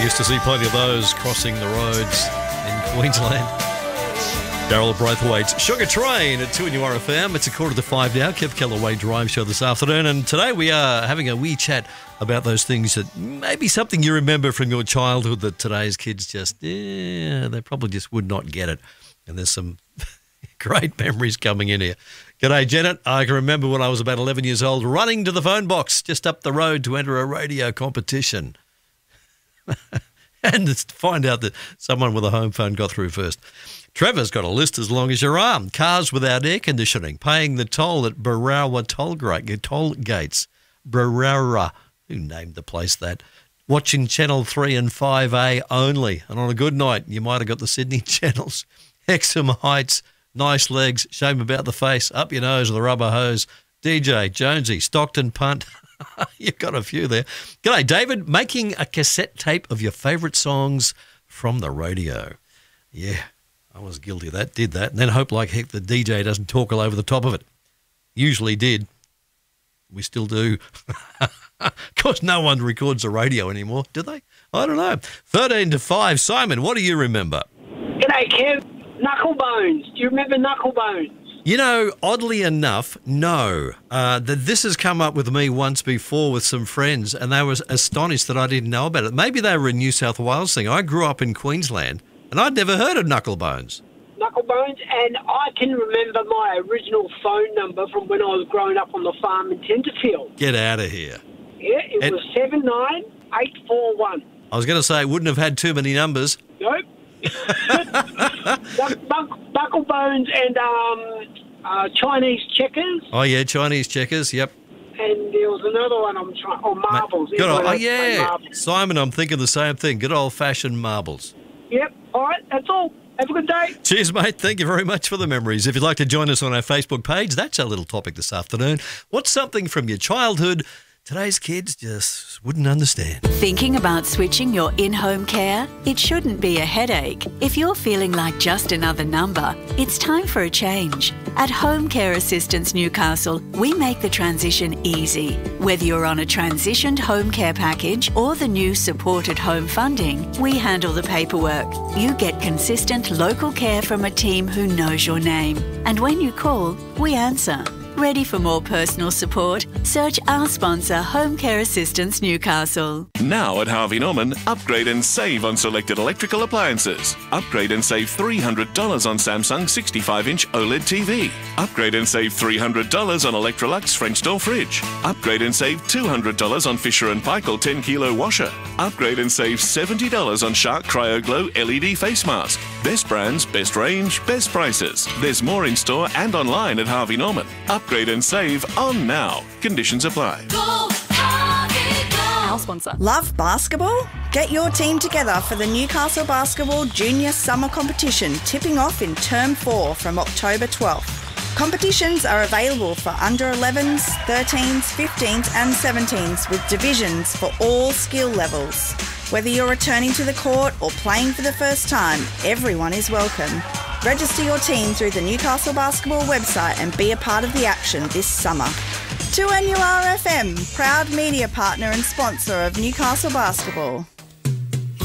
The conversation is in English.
Used to see plenty of those crossing the roads in Queensland. Daryl Braithwaite's Sugar Train at 2NURFM. It's 4:45 now. Kev Kellaway Drive Show this afternoon. And today we are having a wee chat about those things that maybe something you remember from your childhood that today's kids just, they probably just would not get it. And there's some great memories coming in here. G'day, Janet. I can remember when I was about 11 years old running to the phone box just up the road to enter a radio competition. And to find out that someone with a home phone got through first. Trevor's got a list as long as your arm. Cars without air conditioning, paying the toll at Barawa toll gates. Barawa, who named the place that? Watching Channel 3 and 5A only. And on a good night, you might have got the Sydney channels. Hexham Heights, nice legs, shame about the face, up your nose with a rubber hose. DJ, Jonesy, Stockton Punt. You've got a few there. G'day, David. Making a cassette tape of your favourite songs from the radio. Yeah, I was guilty of that, did that. And then hope like heck the DJ doesn't talk all over the top of it. Usually did. We still do. Of course, no one records the radio anymore, do they? I don't know. 13 to 5. Simon, what do you remember? G'day, Kev. Knucklebones. Do you remember Knucklebones? You know, oddly enough, no. This has come up with me once before with some friends, and they were astonished that I didn't know about it. Maybe they were a New South Wales thing. I grew up in Queensland, and I'd never heard of Knucklebones. Knucklebones, and I can remember my original phone number from when I was growing up on the farm in Tenterfield. Get out of here. Yeah, it was 79841. I was going to say it wouldn't have had too many numbers. Nope. Knucklebones and Chinese checkers. Oh, yeah, Chinese checkers, yep. And there was another one I'm trying. Oh, marbles. Marbles. Simon, I'm thinking the same thing. Good old-fashioned marbles. Yep. All right, that's all. Have a good day. Cheers, mate. Thank you very much for the memories. If you'd like to join us on our Facebook page, that's our little topic this afternoon. What's something from your childhood today's kids just wouldn't understand? Thinking about switching your in-home care? It shouldn't be a headache. If you're feeling like just another number, it's time for a change. At Home Care Assistance Newcastle, we make the transition easy. Whether you're on a transitioned home care package or the new supported home funding, we handle the paperwork. You get consistent local care from a team who knows your name. And when you call, we answer. Ready for more personal support? Search our sponsor, Home Care Assistance Newcastle. Now at Harvey Norman, upgrade and save on selected electrical appliances. Upgrade and save $300 on Samsung 65-inch OLED TV. Upgrade and save $300 on Electrolux French door fridge. Upgrade and save $200 on Fisher & Paykel 10-kilo washer. Upgrade and save $70 on Shark CryoGlow LED face mask. Best brands, best range, best prices. There's more in store and online at Harvey Norman. Upgrade and save on now. Conditions apply. Our sponsor. Love basketball? Get your team together for the Newcastle Basketball Junior Summer Competition, tipping off in Term 4 from October 12th. Competitions are available for under 11s, 13s, 15s and 17s with divisions for all skill levels. Whether you're returning to the court or playing for the first time, everyone is welcome. Register your team through the Newcastle Basketball website and be a part of the action this summer. 2NURFM, proud media partner and sponsor of Newcastle Basketball.